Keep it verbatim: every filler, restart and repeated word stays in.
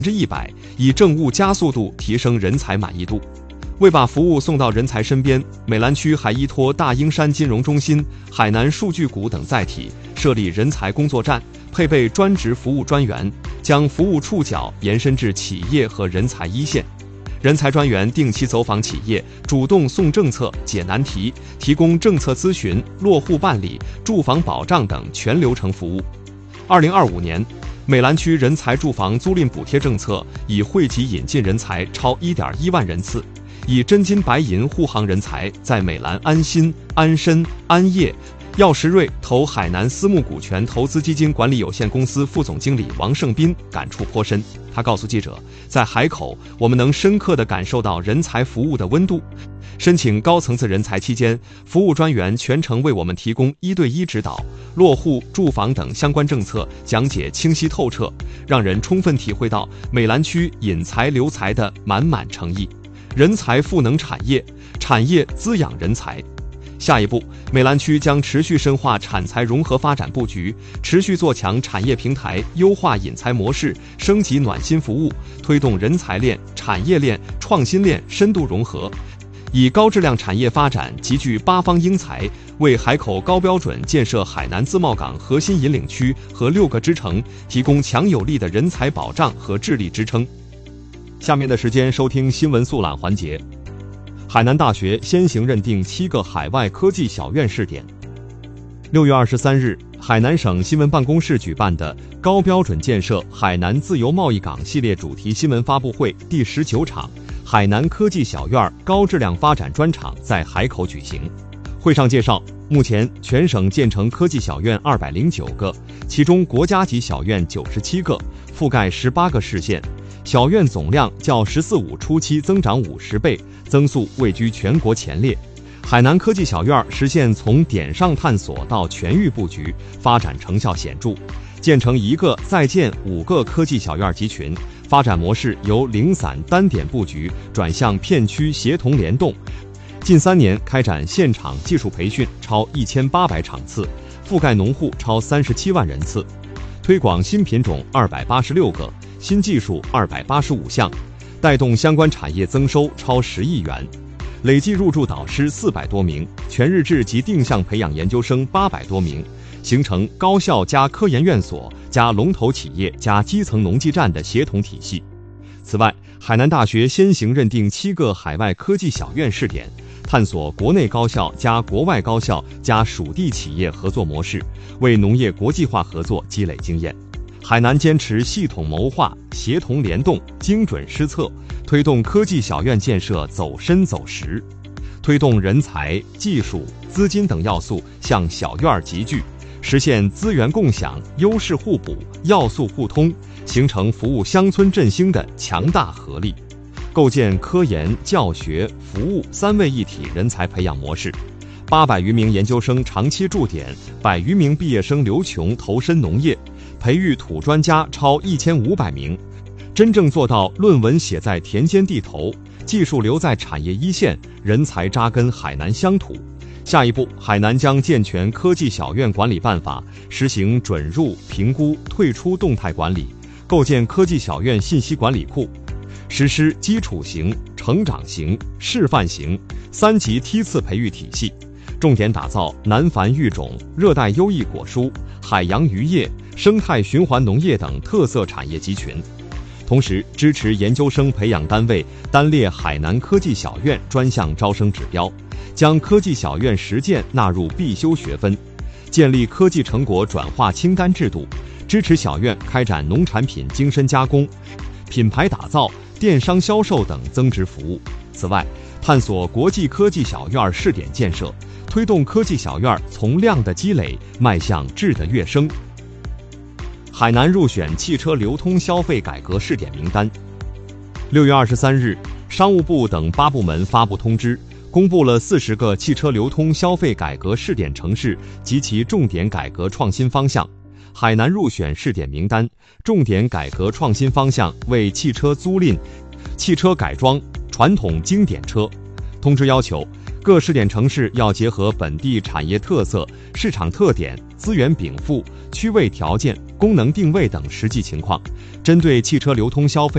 之一百，以政务加速度提升人才满意度。为把服务送到人才身边，美兰区还依托大英山金融中心、海南数据谷等载体，设立人才工作站，配备专职服务专员，将服务触角延伸至企业和人才一线。人才专员定期走访企业，主动送政策、解难题，提供政策咨询、落户办理、住房保障等全流程服务。二零二五年，美兰区人才住房租赁补贴政策已惠及引进人才超 一点一万人次。以真金白银护航人才，在美兰安心、安身、安业、耀实瑞投海南私募股权投资基金管理有限公司副总经理王胜斌感触颇深。他告诉记者，在海口，我们能深刻地感受到人才服务的温度。申请高层次人才期间，服务专员全程为我们提供一对一指导，落户、住房等相关政策讲解清晰透彻，让人充分体会到美兰区引才留才的满满诚意。人才赋能产业，产业滋养人才。下一步，美兰区将持续深化产才融合发展布局，持续做强产业平台，优化引才模式，升级暖心服务，推动人才链、产业链、创新链深度融合，以高质量产业发展集聚八方英才，为海口高标准建设海南自贸港核心引领区和六个支城提供强有力的人才保障和智力支撑。下面的时间收听新闻速览环节。海南大学先行认定七个海外科技小院试点。六月二十三日，海南省新闻办公室举办的高标准建设海南自由贸易港系列主题新闻发布会第十九场海南科技小院高质量发展专场在海口举行。会上介绍，目前全省建成科技小院二百零九个，其中国家级小院九十七个，覆盖十八个市县。小院总量较“十四五”初期增长五十倍，增速位居全国前列。海南科技小院实现从点上探索到全域布局，发展成效显著，建成一个再建五个科技小院集群，发展模式由零散单点布局转向片区协同联动。近三年开展现场技术培训超一千八百场次，覆盖农户超三十七万人次，推广新品种二百八十六个。新技术二百八十五项，带动相关产业增收超十亿元，累计入驻导师四百多名，全日制及定向培养研究生八百多名，形成高校加科研院所加龙头企业加基层农技站的协同体系。此外，海南大学先行认定七个海外科技小院试点，探索国内高校加国外高校加属地企业合作模式，为农业国际化合作积累经验。海南坚持系统谋划、协同联动、精准施策，推动科技小院建设走深走实，推动人才、技术、资金等要素向小院集聚，实现资源共享、优势互补、要素互通，形成服务乡村振兴的强大合力，构建科研、教学、服务三位一体人才培养模式。八百余名研究生长期驻点，百余名毕业生刘琼投身农业，培育土专家超一千五百名，真正做到论文写在田间地头，技术留在产业一线，人才扎根海南乡土。下一步，海南将健全科技小院管理办法，实行准入、评估、退出动态管理，构建科技小院信息管理库，实施基础型、成长型、示范型三级梯次培育体系，重点打造南繁育种、热带优异果蔬、海洋渔业、生态循环农业等特色产业集群，同时支持研究生培养单位单列海南科技小院专项招生指标，将科技小院实践纳入必修学分，建立科技成果转化清单制度，支持小院开展农产品精深加工、品牌打造、电商销售等增值服务。此外，探索国际科技小院试点建设，推动科技小院从量的积累迈向质的跃升。海南入选汽车流通消费改革试点名单。六月二十三日，商务部等八部门发布通知，公布了四十个汽车流通消费改革试点城市及其重点改革创新方向。海南入选试点名单，重点改革创新方向为汽车租赁、汽车改装、传统经典车。通知要求，各试点城市要结合本地产业特色、市场特点、资源禀赋、区位条件、功能定位等实际情况，针对汽车流通消费